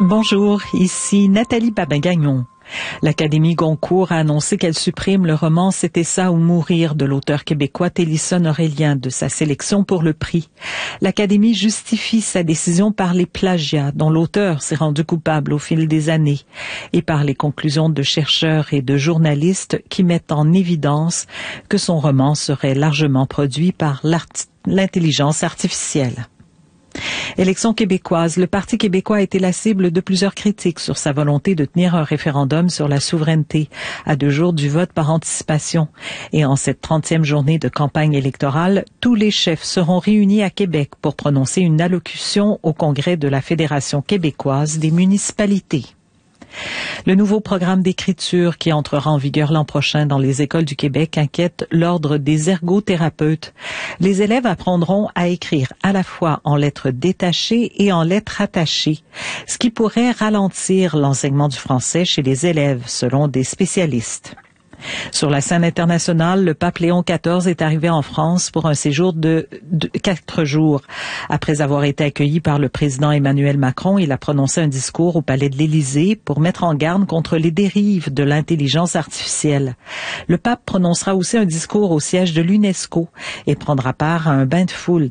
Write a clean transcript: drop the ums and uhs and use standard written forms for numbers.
Bonjour, ici Nathalie Babin-Gagnon. L'Académie Goncourt a annoncé qu'elle supprime le roman « C'était ça ou mourir » de l'auteur québécois Télisson Aurélien de sa sélection pour le prix. L'Académie justifie sa décision par les plagiats dont l'auteur s'est rendu coupable au fil des années et par les conclusions de chercheurs et de journalistes qui mettent en évidence que son roman serait largement produit par l'intelligence artificielle. Élection québécoise. Le Parti québécois a été la cible de plusieurs critiques sur sa volonté de tenir un référendum sur la souveraineté à 2 jours du vote par anticipation. Et en cette 30e journée de campagne électorale, tous les chefs seront réunis à Québec pour prononcer une allocution au Congrès de la Fédération québécoise des municipalités. Le nouveau programme d'écriture qui entrera en vigueur l'an prochain dans les écoles du Québec inquiète l'ordre des ergothérapeutes. Les élèves apprendront à écrire à la fois en lettres détachées et en lettres attachées, ce qui pourrait ralentir l'enseignement du français chez les élèves, selon des spécialistes. Sur la scène internationale, le pape Léon XIV est arrivé en France pour un séjour de 4 jours. Après avoir été accueilli par le président Emmanuel Macron, il a prononcé un discours au palais de l'Élysée pour mettre en garde contre les dérives de l'intelligence artificielle. Le pape prononcera aussi un discours au siège de l'UNESCO et prendra part à un bain de foule